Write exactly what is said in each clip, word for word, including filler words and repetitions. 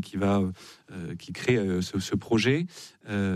et qui va, euh, qui crée euh, ce, ce projet, euh,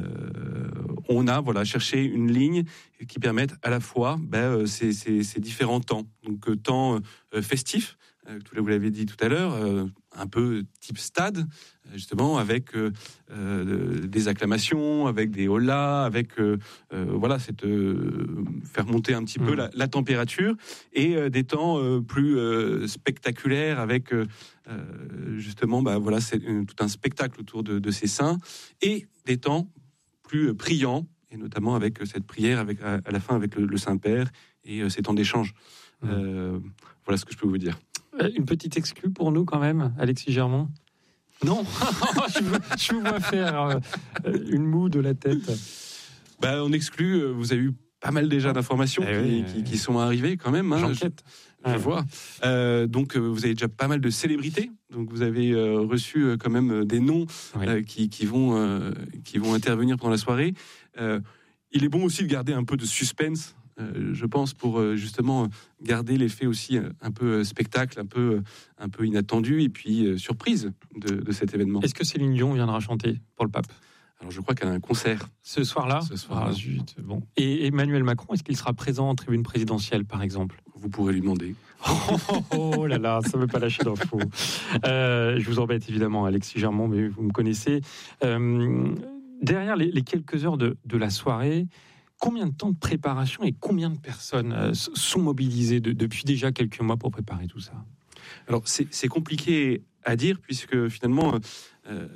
on a voilà cherché une ligne qui permette à la fois ben, ces, ces, ces différents temps, donc euh, temps euh, festif, euh, vous l'avez dit tout à l'heure, euh, un peu type stade, justement avec euh, euh, des acclamations, avec des hollas, avec euh, euh, voilà, cette euh, faire monter un petit mmh. peu la, la température, et euh, des temps euh, plus euh, spectaculaires avec euh, justement bah voilà, c'est tout un spectacle autour de, de ces saints, et des temps plus priants, et notamment avec cette prière avec à, à la fin avec le, le Saint-Père et euh, ces temps d'échange. Mmh. Euh, voilà ce que je peux vous dire. Une petite exclue pour nous quand même, Alexis Germont? Non, je, veux, je vous vois faire euh, une moue de la tête. Bah, on exclut, vous avez eu pas mal déjà d'informations eh qui, oui, qui, qui sont arrivées quand même. Hein, J'enquête. Je, je ouais. vois. Euh, donc vous avez déjà pas mal de célébrités. Donc vous avez euh, reçu euh, quand même des noms oui. euh, qui, qui, vont, euh, qui vont intervenir pendant la soirée. Euh, il est bon aussi de garder un peu de suspense. Euh, je pense pour euh, justement garder l'effet aussi euh, un peu euh, spectacle, un peu, euh, un peu inattendu et puis euh, surprise de, de cet événement. Est-ce que Céline Dion viendra chanter pour le pape? Alors je crois qu'elle a un concert. Ce soir-là, Ce soir-là. Ah, zut, bon. Et Emmanuel Macron, est-ce qu'il sera présent en tribune présidentielle par exemple? Vous pourrez lui demander. Oh, oh, oh là là, ça ne veut pas lâcher d'infos. Euh, je vous embête évidemment, Alexis Germont, mais vous me connaissez. Euh, derrière les, les quelques heures de, de la soirée, combien de temps de préparation et combien de personnes euh, sont mobilisées de, depuis déjà quelques mois pour préparer tout ça? Alors c'est, c'est compliqué à dire puisque finalement euh,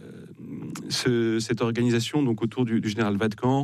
ce, cette organisation donc autour du, du général Vatican,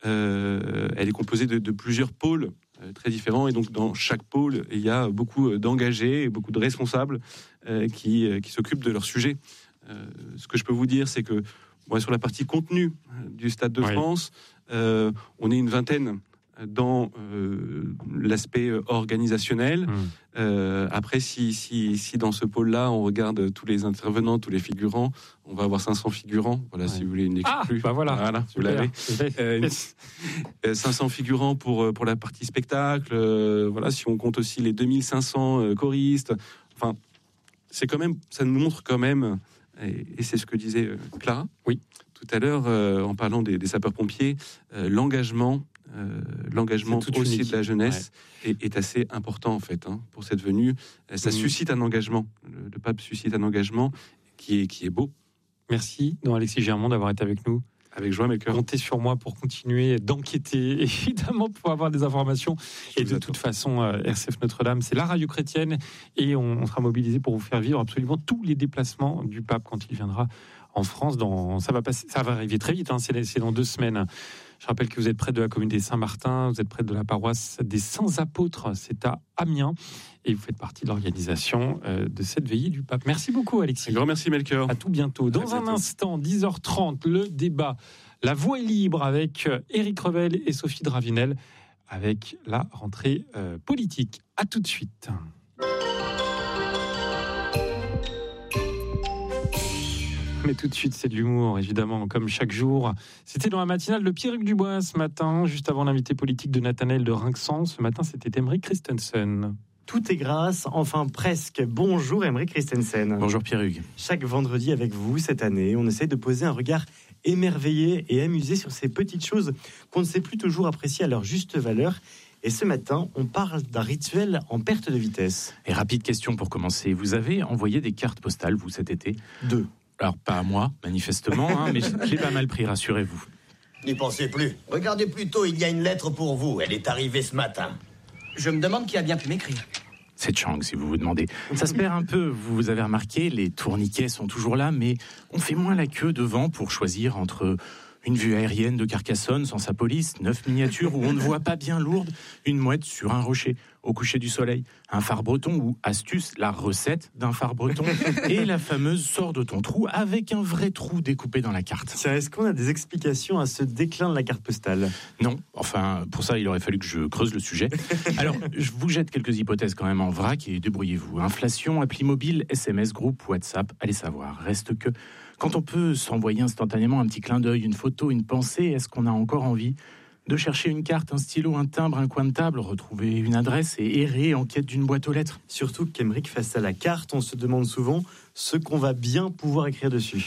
euh, elle est composée de, de plusieurs pôles euh, très différents, et donc dans chaque pôle il y a beaucoup d'engagés et beaucoup de responsables euh, qui, qui s'occupent de leur sujet. Euh, ce que je peux vous dire, c'est que bon, sur la partie contenu du Stade de oui. France, euh, on est une vingtaine dans euh, l'aspect organisationnel. Mmh. Euh, après, si, si, si dans ce pôle-là, on regarde tous les intervenants, tous les figurants, on va avoir cinq cents figurants. Voilà, ouais. si vous voulez une exclue. Ah, bah voilà, voilà vous l'avez. Euh, cinq cents figurants pour, pour la partie spectacle. Euh, voilà, si on compte aussi les deux mille cinq cents euh, choristes. Enfin, c'est quand même, ça nous montre quand même, et, et c'est ce que disait euh, Clara. Oui. Tout à l'heure, euh, en parlant des, des sapeurs-pompiers, euh, l'engagement, euh, l'engagement aussi unique. de la jeunesse ouais. est, est assez important en fait hein, pour cette venue. Ça mmh. suscite un engagement. Le, le pape suscite un engagement qui est qui est beau. Merci, donc Alexis Germont, d'avoir été avec nous. Avec joie, mes cœurs. Comptez sur moi pour continuer d'enquêter, évidemment, pour avoir des informations. Je et de attends. toute façon, euh, R C F Notre-Dame, c'est la radio chrétienne, et on, on sera mobilisé pour vous faire vivre absolument tous les déplacements du pape quand il viendra en France. Dans, ça va passer, ça va arriver très vite. Hein, c'est, c'est dans deux semaines. Je rappelle que vous êtes près de la commune des Saint-Martin, vous êtes près de la paroisse des Saints-Apôtres, c'est à Amiens, et vous faites partie de l'organisation euh, de cette veillée du pape. Merci beaucoup, Alexis. Un grand merci, Melchior. À tout bientôt. Dans un instant, dix heures trente, le débat. La voix est libre avec Éric Revel et Sophie Dravinel, avec la rentrée euh, politique. À tout de suite. Mais tout de suite, c'est de l'humour, évidemment, comme chaque jour. C'était dans la matinale de Pierre-Hugues Dubois ce matin, juste avant l'invité politique de Nathanaël de Rinxan. Ce matin, c'était Aymeric Christensen. Tout est grâce, enfin presque. Bonjour Aymeric Christensen. Bonjour Pierre-Hugues. Chaque vendredi avec vous cette année, on essaie de poser un regard émerveillé et amusé sur ces petites choses qu'on ne sait plus toujours apprécier à leur juste valeur. Et ce matin, on parle d'un rituel en perte de vitesse. Et rapide question pour commencer. Vous avez envoyé des cartes postales, vous, cet été ? Deux. Alors, pas à moi, manifestement, hein, mais je l'ai pas mal pris, rassurez-vous. N'y pensez plus. Regardez plutôt, il y a une lettre pour vous. Elle est arrivée ce matin. Je me demande qui a bien pu m'écrire. C'est Chang, si vous vous demandez. Ça se perd un peu, vous avez remarqué, les tourniquets sont toujours là, mais on fait moins la queue devant pour choisir entre une vue aérienne de Carcassonne sans sa police, neuf miniatures où on ne voit pas bien lourde, une mouette sur un rocher au coucher du soleil, un phare breton ou astuce, la recette d'un phare breton, et la fameuse sort de ton trou avec un vrai trou découpé dans la carte. Tiens, est-ce qu'on a des explications à ce déclin de la carte postale ? Non, enfin, pour ça, il aurait fallu que je creuse le sujet. Alors, je vous jette quelques hypothèses quand même en vrac et débrouillez-vous. Inflation, appli mobile, S M S, groupe, WhatsApp, allez savoir. Reste que, quand on peut s'envoyer instantanément un petit clin d'œil, une photo, une pensée, est-ce qu'on a encore envie de chercher une carte, un stylo, un timbre, un coin de table, retrouver une adresse et errer en quête d'une boîte aux lettres ? Surtout qu'Aymeric, face à la carte, on se demande souvent ce qu'on va bien pouvoir écrire dessus.